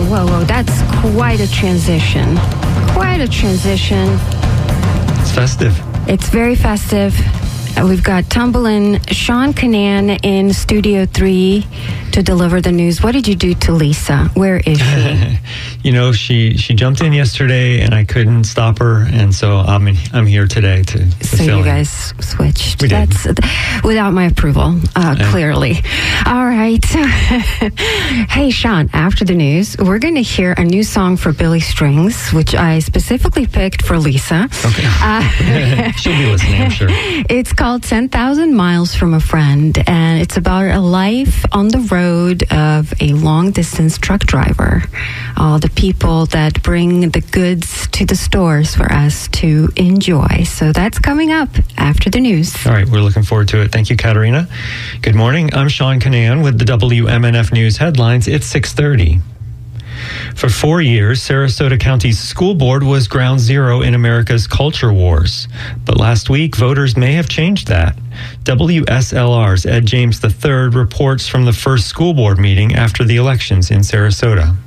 Whoa. That's quite a transition. Quite a transition. It's festive. It's very festive. We've got Tumblin' Sean Kinane in Studio 3 to deliver the news. What did you do to Lisa? Where is she? She jumped in yesterday, and I couldn't stop her, and so I'm here today to So fill you in. guys switched. We did. That's without my approval, clearly. All right. Hey, Sean, after the news, we're going to hear a new song for Billy Strings, which I specifically picked for Lisa. Okay. She'll be listening, I'm sure. It's called 10,000 Miles from a Friend, and it's about a life on the road of a long-distance truck driver. All the people that bring the goods to the stores for us to enjoy. So that's coming up after the news. All right, we're looking forward to it. Thank you, Katerina. Good morning. I'm Sean Kinane with the WMNF News headlines. It's 6:30. For 4 years, Sarasota County's school board was ground zero in America's culture wars. But last week, voters may have changed that. WSLR's Ed James III reports from the first school board meeting after the elections in Sarasota.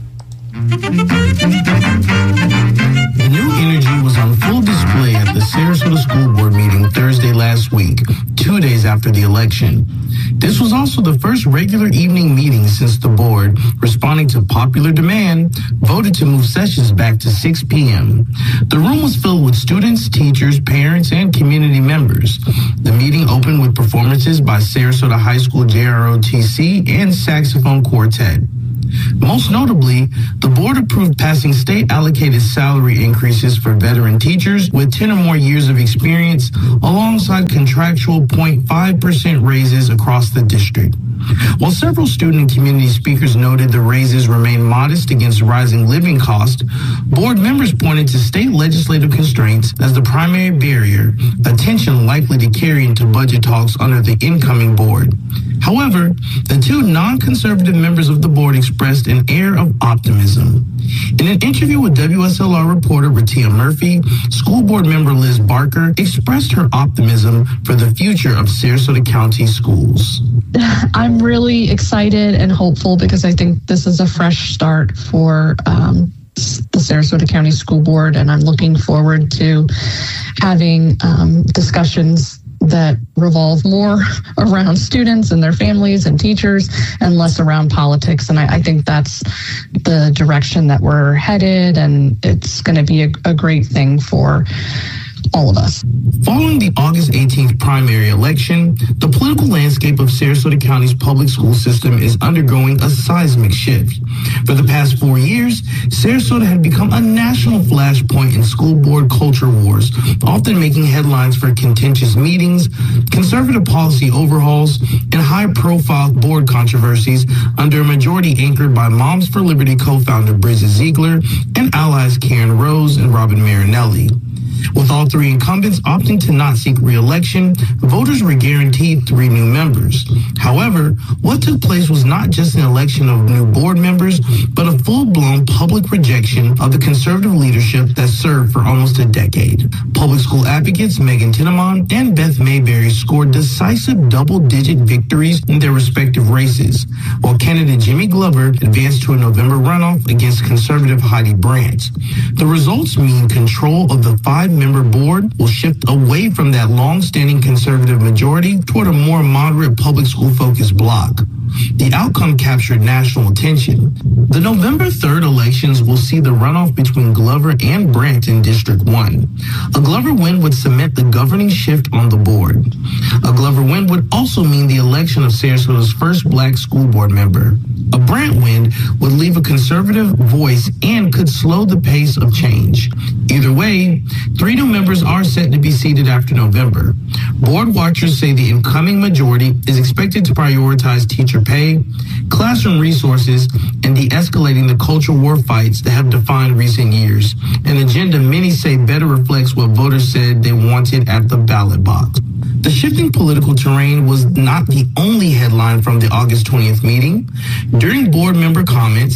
The new energy was on full display at the Sarasota School Board meeting Thursday last week, 2 days after the election. This was also the first regular evening meeting since the board, responding to popular demand, voted to move sessions back to 6 p.m. The room was filled with students, teachers, parents, and community members. The meeting opened with performances by Sarasota High School JROTC and Saxophone Quartet. Most notably, the board approved passing state-allocated salary increases for veteran teachers with 10 or more years of experience, alongside contractual 0.5% raises across the district. While several student and community speakers noted the raises remain modest against rising living costs, board members pointed to state legislative constraints as the primary barrier, a tension likely to carry into budget talks under the incoming board. However, the two non-conservative members of the board expressed an air of optimism. In an interview with WSLR reporter Ratia Murphy, school board member Liz Barker expressed her optimism for the future of Sarasota County schools. I'm really excited and hopeful because I think this is a fresh start for the Sarasota County School Board, and I'm looking forward to having discussions that revolve more around students and their families and teachers and less around politics. And I think that's the direction that we're headed, and it's going to be a great thing for all of us. Following the August 18th primary election, the political landscape of Sarasota County's public school system is undergoing a seismic shift. For the past 4 years, Sarasota had become a national flashpoint in school board culture wars, often making headlines for contentious meetings, conservative policy overhauls, and high-profile board controversies under a majority anchored by Moms for Liberty co-founder Bridget Ziegler and allies Karen Rose and Robin Marinelli. With all three incumbents opting to not seek re-election, voters were guaranteed 3 new members. However, what took place was not just an election of new board members, but a full-blown public rejection of the conservative leadership that served for almost a decade. Public school advocates Megan Tinamon and Beth Mayberry scored decisive double-digit victories in their respective races, while candidate Jimmy Glover advanced to a November runoff against conservative Heidi Brandt. The results mean control of the 5-member board will shift away from that long-standing conservative majority toward a more moderate public school-focused bloc. The outcome captured national attention. The November 3rd elections will see the runoff between Glover and Brandt in District 1. A Glover win would cement the governing shift on the board. A Glover win would also mean the election of Sarasota's first black school board member. A Brandt win would leave a conservative voice and could slow the pace of change. Either way, 3 new members are set to be seated after November. Board watchers say the incoming majority is expected to prioritize teacher pay, classroom resources, and de-escalating the culture war fights that have defined recent years, an agenda many say better reflects what voters said they wanted at the ballot box. The shifting political terrain was not the only headline from the August 20th meeting. During board member comments,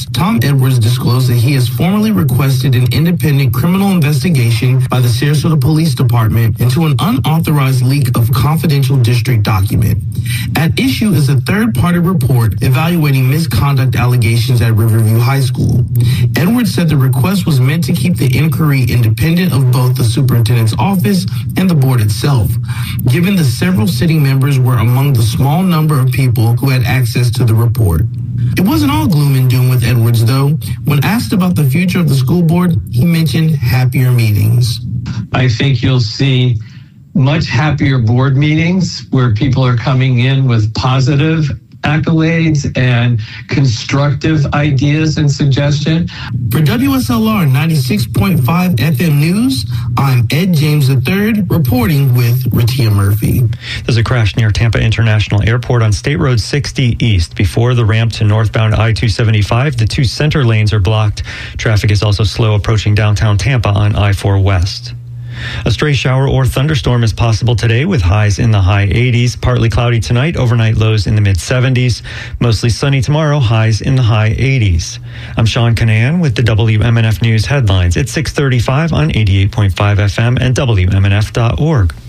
Police, Tom Edwards disclosed that he has formally requested an independent criminal investigation by the Sarasota Police Department into an unauthorized leak of confidential district document. At issue is a third-party report evaluating misconduct allegations at Riverview High School. Edwards said the request was meant to keep the inquiry independent of both the superintendent's office and the board itself, given the several sitting members were among the small number of people who had access to the report. It wasn't all gloom and doom with Edwards, though. When asked about the future of the school board, he mentioned happier meetings. I think you'll see much happier board meetings where people are coming in with positive accolades and constructive ideas and suggestions. For WSLR 96.5 FM News, I'm Ed James III, reporting with Ratia Murphy. There's a crash near Tampa International Airport on State Road 60 East. Before the ramp to northbound I-275, the two center lanes are blocked. Traffic is also slow approaching downtown Tampa on I-4 West. A stray shower or thunderstorm is possible today with highs in the high 80s. Partly cloudy tonight, overnight lows in the mid-70s. Mostly sunny tomorrow, highs in the high 80s. I'm Sean Canan with the WMNF News headlines. It's 6:35 on 88.5 FM and WMNF.org.